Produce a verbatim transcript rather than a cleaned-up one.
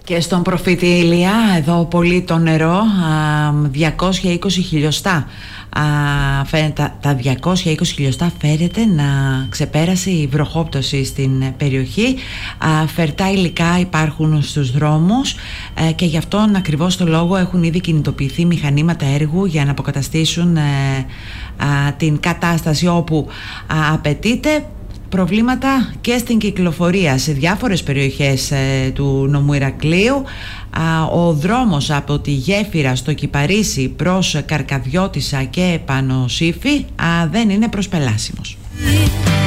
Και στον Προφήτη Ηλιά, εδώ πολύ το νερό, διακόσια είκοσι χιλιοστά. Τα, τα διακόσια είκοσι χιλιοστά φέρεται να ξεπέρασε η βροχόπτωση στην περιοχή. Φερτά υλικά υπάρχουν στους δρόμους και γι' αυτόν ακριβώς το λόγο έχουν ήδη κινητοποιηθεί μηχανήματα έργου για να αποκαταστήσουν την κατάσταση όπου απαιτείται. Προβλήματα και στην κυκλοφορία σε διάφορες περιοχές ε, του νομού Ηρακλείου. Α, ο δρόμος από τη Γέφυρα στο Κυπαρίσι προς Καρκαδιώτισσα και Πανοσήφι α, δεν είναι προσπελάσιμος.